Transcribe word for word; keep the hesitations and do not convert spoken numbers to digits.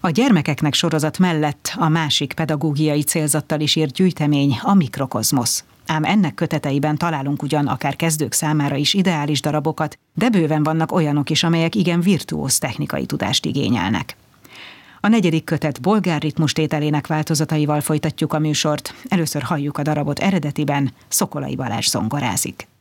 A gyermekeknek sorozat mellett a másik pedagógiai célzattal is írt gyűjtemény a Mikrokozmosz. Ám ennek köteteiben találunk ugyan akár kezdők számára is ideális darabokat, de bőven vannak olyanok is, amelyek igen virtuóz technikai tudást igényelnek. A negyedik kötet bolgár ritmustételének változataival folytatjuk a műsort. Először halljuk a darabot eredetiben, Szokolai Balázs zongorázik.